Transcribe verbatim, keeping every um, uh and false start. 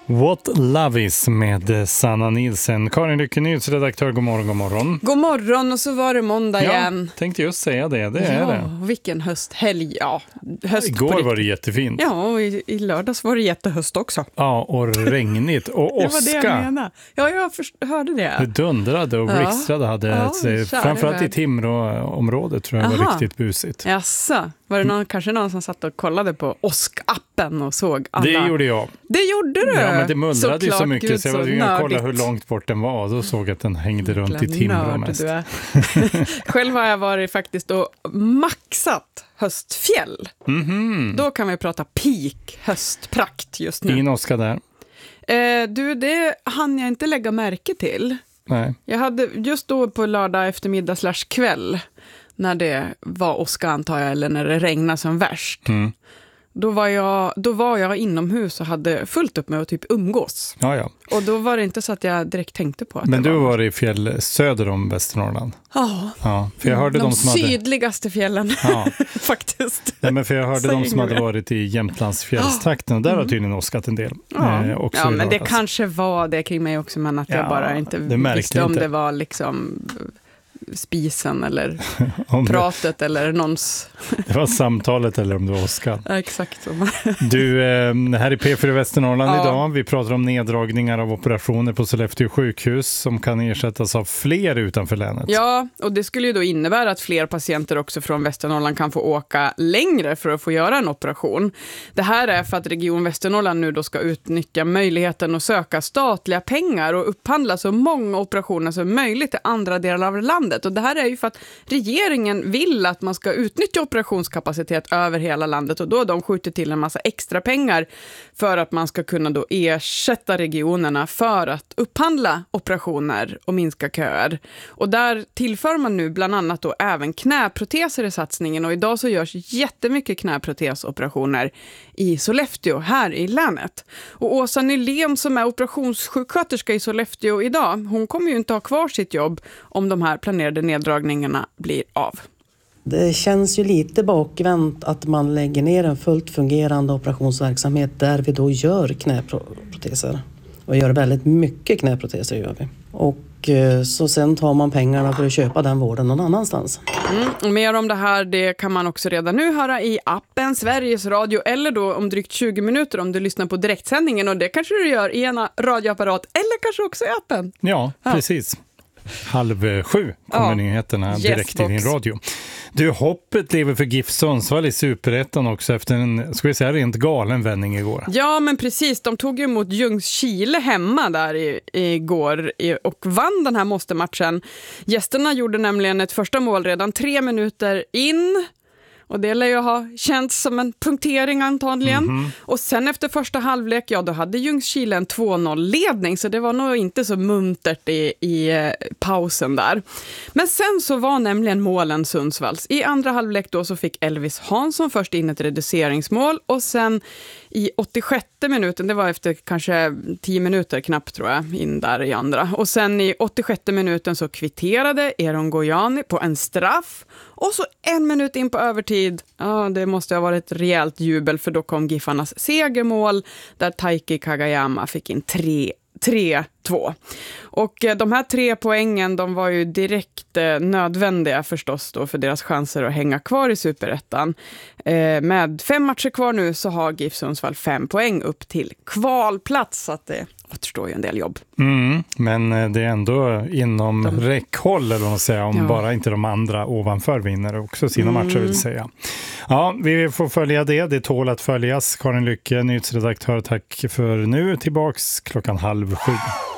What Love Is med Sanna Nielsen. Karin Lycke, nyhetsredaktör, god morgon, god morgon. God morgon, och så var det måndag ja, igen. Tänkte just säga det, det är ja, det. Vilken hösthelg, ja. Höst Igår var det jättefint. Ja, och i, i lördags var det jättehöst också. Ja, och regnigt. Och åska. Det var det jag menade. Ja, jag först, hörde det. Det dundrade och blistrade. Hade ja, ett, framförallt i Timrå-området tror jag Aha. var riktigt busigt. Jaså, var det någon, mm. kanske någon som satt och kollade på åskappen och såg alla? Det gjorde jag. Det gjorde du? Ja, men det mullrade ju så mycket Gud, så jag var tvungen att kolla hur långt bort den var. Då såg jag att den hängde runt i Timrå mest. Själv har jag varit faktiskt och maxat höstfjäll. Mm-hmm. Då kan vi prata peak höstprakt just nu. Ingen åska där. Eh, du, det hann jag inte lägga märke till. Nej. Jag hade just då på lördag eftermiddag slash kväll, när det var åska antar jag, eller när det regnade som värst. Mm. Då var, jag, då var jag inomhus och hade fullt upp med att typ umgås. Ja, ja. Och då var det inte så att jag direkt tänkte på att Men det du var... var i fjäll söder om Västernorrland? Ja. Ja, för jag hörde de, de som hade... sydligaste fjällen, ja. faktiskt. Nej, men för jag hörde Säg de som hade det. varit i Jämtlands fjällstrakten, och där har tydligen åskat en del. Ja, eh, också ja men det alltså. kanske var det kring mig också, men att ja, jag bara inte visste inte. om det var liksom spisen eller om pratet det, eller någons... Det var samtalet eller om det var åskan. Ja, exakt så. Du, eh, här är P fyra Västernorrland ja. idag. Vi pratar om neddragningar av operationer på Sollefteå sjukhus som kan ersättas av fler utanför länet. Ja, och det skulle ju då innebära att fler patienter också från Västernorrland kan få åka längre för att få göra en operation. Det här är för att Region Västernorrland nu då ska utnyttja möjligheten att söka statliga pengar och upphandla så många operationer som möjligt i andra delar av landet. Och det här är ju för att regeringen vill att man ska utnyttja operationskapacitet över hela landet, och då har de skjutit till en massa extra pengar för att man ska kunna då ersätta regionerna för att upphandla operationer och minska köer. Och där tillför man nu bland annat då även knäproteser i satsningen, och idag så görs jättemycket knäprotesoperationer i Sollefteå här i länet. Och Åsa Nylén som är operationssjuksköterska i Sollefteå idag, hon kommer ju inte ha kvar sitt jobb om de här planerade neddragningarna blir av. Det känns ju lite bakvänt att man lägger ner en fullt fungerande operationsverksamhet där vi då gör knäproteser. Och gör väldigt mycket knäproteser gör vi. Och så sen tar man pengarna för att köpa den vården någon annanstans. Mm, mer om det här det kan man också redan nu höra i appen Sveriges Radio, eller då om drygt tjugo minuter om du lyssnar på direktsändningen, och det kanske du gör i en radioapparat eller kanske också i appen. Ja, ja. Precis. Halv sju kommer ja. nyheterna direkt yes, i din radio. Du, hoppet lever för GIF Sundsvall i Superettan också efter en, ska vi säga, rent galen vändning igår. Ja, men precis. De tog ju emot Ljungskile hemma där i, igår i, och vann den här måste-matchen. Gästerna gjorde nämligen ett första mål redan tre minuter in. Och det lär ju ha känts som en punktering antagligen. Mm-hmm. Och sen efter första halvlek, ja då hade Ljungskile en två noll-ledning. Så det var nog inte så muntert i, i eh, pausen där. Men sen så var nämligen målen Sundsvalls. I andra halvlek då så fick Elvis Hansson först in ett reduceringsmål. Och sen i åttiosjätte minuten, det var efter kanske tio minuter knappt tror jag, in där i andra. Och sen i åttiosjätte minuten så kvitterade Eron Gojani på en straff. Och så en minut in på övertid, ja det måste ha varit ett rejält jubel, för då kom Giffarnas segermål där Taiki Kagayama fick in tre två. Och eh, de här tre poängen, de var ju direkt eh, nödvändiga förstås då för deras chanser att hänga kvar i Superettan. Eh, med fem matcher kvar nu så har GIF Sundsvall fem poäng upp till kvalplats, så att det återstår ju en del jobb. Mm, men det är ändå inom de... räckhåll, eller vad man säger, om ja. bara inte de andra ovanför vinner också sina mm. matcher vill säga. Ja, vi får följa det. Det tål att följas. Karin Lycke, nyhetsredaktör, tack för nu. Tillbaks klockan halv sju.